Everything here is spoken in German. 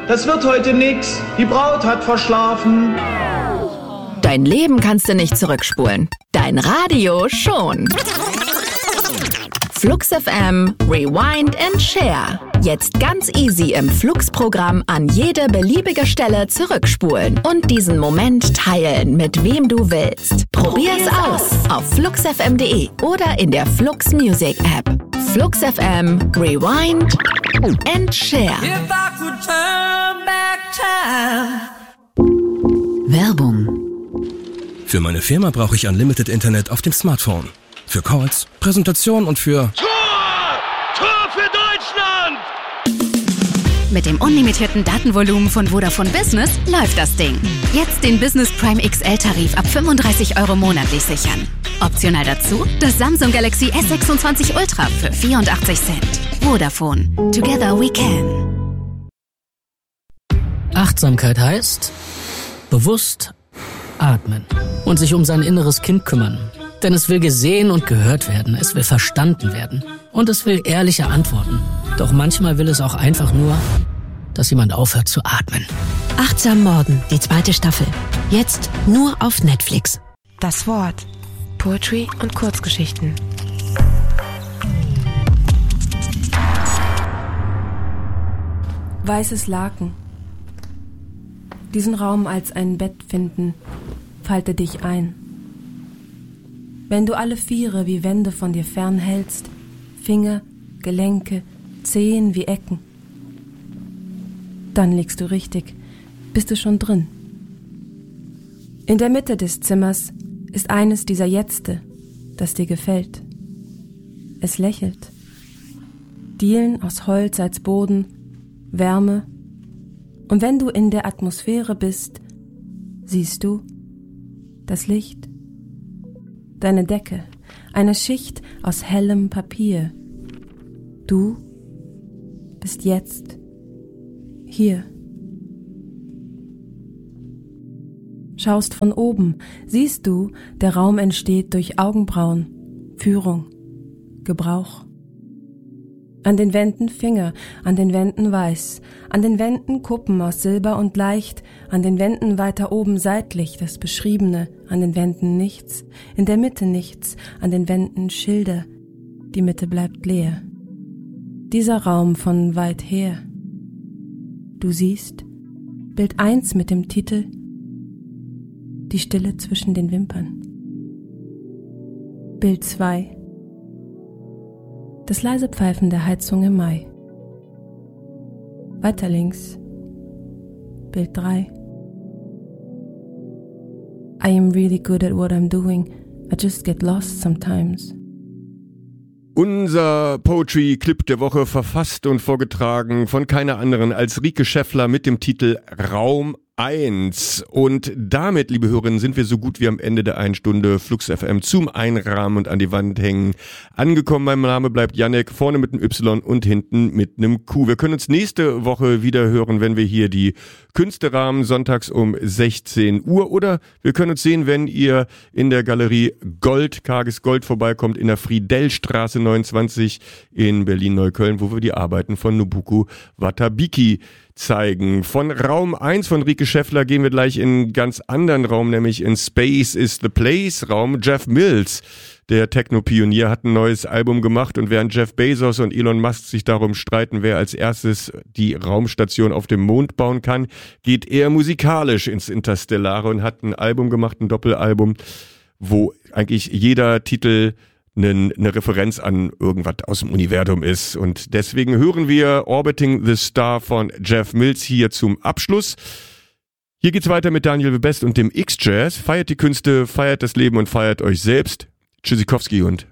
das wird heute nix. Die Braut hat verschlafen. Dein Leben kannst du nicht zurückspulen. Dein Radio schon. Flux FM Rewind and Share. Jetzt ganz easy im Flux-Programm an jede beliebige Stelle zurückspulen und diesen Moment teilen, mit wem du willst. Probier's aus auf fluxfm.de oder in der Flux Music App. Flux FM Rewind and Share. Werbung. Für meine Firma brauche ich Unlimited Internet auf dem Smartphone. Für Calls, Präsentation und für... Tor für Deutschland! Mit dem unlimitierten Datenvolumen von Vodafone Business läuft das Ding. Jetzt den Business Prime XL-Tarif ab 35 € monatlich sichern. Optional dazu das Samsung Galaxy S26 Ultra für 84 Cent. Vodafone. Together we can. Achtsamkeit heißt bewusst atmen und sich um sein inneres Kind kümmern. Denn es will gesehen und gehört werden, es will verstanden werden und es will ehrliche Antworten. Doch manchmal will es auch einfach nur, dass jemand aufhört zu atmen. Achtsam Morden, die 2. Staffel. Jetzt nur auf Netflix. Das Wort. Poetry und Kurzgeschichten. Weißes Laken. Diesen Raum als ein Bett finden. Falte dich ein. Wenn du alle Viere wie Wände von dir fernhältst, Finger, Gelenke, Zehen wie Ecken, dann liegst du richtig, bist du schon drin. In der Mitte des Zimmers ist eines dieser Jetzte, das dir gefällt. Es lächelt. Dielen aus Holz als Boden, Wärme. Und wenn du in der Atmosphäre bist, siehst du das Licht. Deine Decke, eine Schicht aus hellem Papier. Du bist jetzt hier. Schaust von oben, siehst du, der Raum entsteht durch Augenbrauen, Führung, Gebrauch. An den Wänden Finger, an den Wänden weiß, an den Wänden Kuppen aus Silber und leicht, an den Wänden weiter oben seitlich das Beschriebene, an den Wänden nichts, in der Mitte nichts, an den Wänden Schilder, die Mitte bleibt leer. Dieser Raum von weit her. Du siehst, Bild 1 mit dem Titel Die Stille zwischen den Wimpern. Bild 2 Das leise Pfeifen der Heizung im Mai. Weiter links. Bild 3. I am really good at what I'm doing. I just get lost sometimes. Unser Poetry-Clip der Woche verfasst und vorgetragen von keiner anderen als Rike Schäffler mit dem Titel Raum 1. Und damit, liebe Hörerinnen, sind wir so gut wie am Ende der 1 Stunde Flux FM zum Einrahmen und an die Wand hängen angekommen. Mein Name bleibt Jannek, vorne mit einem Y und hinten mit einem Q. Wir können uns nächste Woche wieder hören, wenn wir hier die Künste rahmen, sonntags um 16 Uhr. Oder wir können uns sehen, wenn ihr in der Galerie Gold, Karges Gold vorbeikommt, in der Friedellstraße 29 in Berlin-Neukölln, wo wir die Arbeiten von Nobuko Watabiki zeigen. Von Raum 1 von Rike Schäffler gehen wir gleich in einen ganz anderen Raum, nämlich in Space is the Place Raum. Jeff Mills, der Techno-Pionier, hat ein neues Album gemacht und während Jeff Bezos und Elon Musk sich darum streiten, wer als erstes die Raumstation auf dem Mond bauen kann, geht er musikalisch ins Interstellare und hat ein Album gemacht, ein Doppelalbum, wo eigentlich jeder Titel eine Referenz an irgendwas aus dem Universum ist. Und deswegen hören wir Orbiting the Star von Jeff Mills hier zum Abschluss. Hier geht's weiter mit Daniel Best und dem X-Jazz. Feiert die Künste, feiert das Leben und feiert euch selbst. Tschüssikowski und